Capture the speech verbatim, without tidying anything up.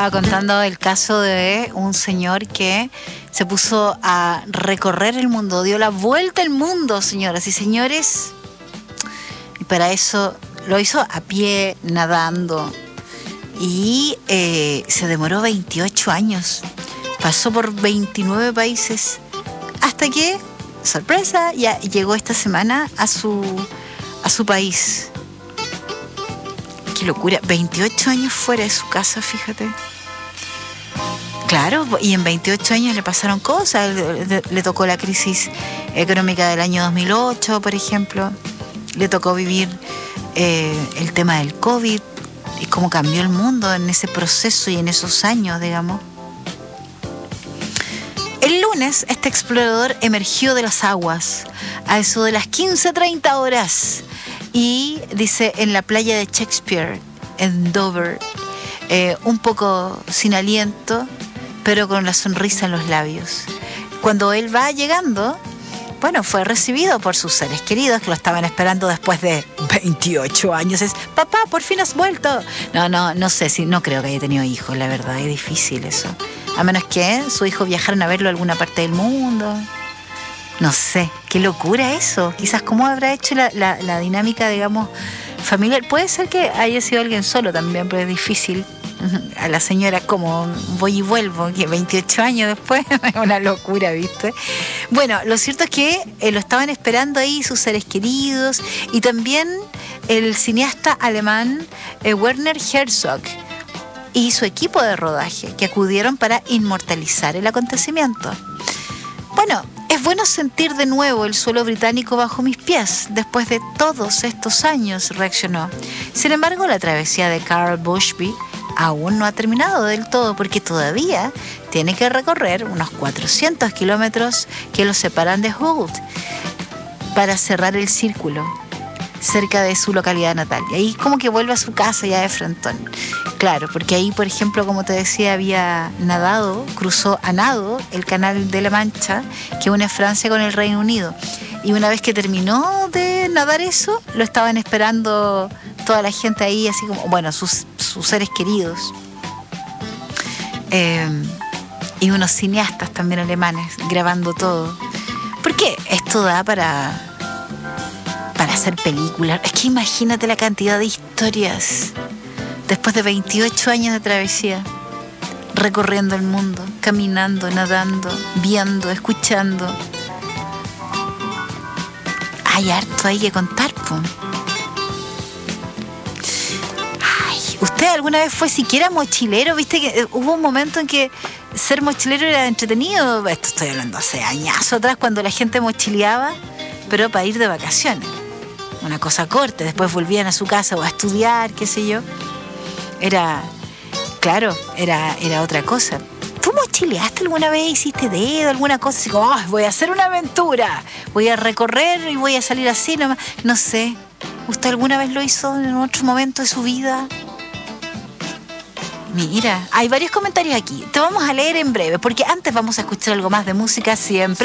estaba contando el caso de un señor que se puso a recorrer el mundo, dio la vuelta al mundo, señoras y señores. Y para eso lo hizo a pie, nadando. Y eh, se demoró veintiocho años. Pasó por veintinueve países. Hasta que, sorpresa, ya llegó esta semana a su, a su país. Qué locura, veintiocho años fuera de su casa, fíjate. Claro, y en veintiocho años le pasaron cosas. Le, le tocó la crisis económica del año dos mil ocho, por ejemplo. Le tocó vivir eh, el tema del COVID y cómo cambió el mundo en ese proceso y en esos años, digamos. El lunes, este explorador emergió de las aguas a eso de las quince treinta horas. Y dice, en la playa de Shakespeare, en Dover, eh, un poco sin aliento, pero con la sonrisa en los labios. Cuando él va llegando, bueno, fue recibido por sus seres queridos que lo estaban esperando después de veintiocho años. Es, papá, por fin has vuelto. No, no, no sé, si no creo que haya tenido hijos, la verdad, es difícil eso. A menos que su hijo viajaran a verlo a alguna parte del mundo. No sé, qué locura eso. Quizás cómo habrá hecho la, la, la dinámica, digamos, familiar. Puede ser que haya sido alguien solo también, pero es difícil. A la señora como voy y vuelvo, que veintiocho años después, es una locura, ¿viste? Bueno, lo cierto es que eh, lo estaban esperando ahí sus seres queridos y también el cineasta alemán eh, Werner Herzog y su equipo de rodaje que acudieron para inmortalizar el acontecimiento. Bueno, es bueno sentir de nuevo el suelo británico bajo mis pies después de todos estos años, reaccionó. Sin embargo, la travesía de Carl Bushby aún no ha terminado del todo porque todavía tiene que recorrer unos cuatrocientos kilómetros que lo separan de Hull para cerrar el círculo cerca de su localidad natal. Y ahí como que vuelve a su casa ya de Frenton. Claro, porque ahí, por ejemplo, como te decía, había nadado, cruzó a nado el Canal de la Mancha que une Francia con el Reino Unido. Y una vez que terminó de nadar eso, lo estaban esperando toda la gente ahí, así como, bueno, sus, sus seres queridos. Eh, y unos cineastas también alemanes grabando todo. Porque esto da para, para hacer películas. Es que imagínate la cantidad de historias. Después de veintiocho años de travesía, recorriendo el mundo, caminando, nadando, viendo, escuchando. Hay harto ahí que contar, po. Ay, ¿usted alguna vez fue siquiera mochilero? ¿Viste que eh, hubo un momento en que ser mochilero era entretenido? Esto estoy hablando hace años atrás, cuando la gente mochileaba, pero para ir de vacaciones. Una cosa corta, después volvían a su casa o a estudiar, qué sé yo. Era, claro, era, era otra cosa. ¿Tú mochileaste alguna vez? ¿Hiciste dedo? ¿Alguna cosa así como, oh, voy a hacer una aventura? Voy a recorrer y voy a salir así nomás. No sé. ¿Usted alguna vez lo hizo en otro momento de su vida? Mira, hay varios comentarios aquí. Te vamos a leer en breve, porque antes vamos a escuchar algo más de música siempre.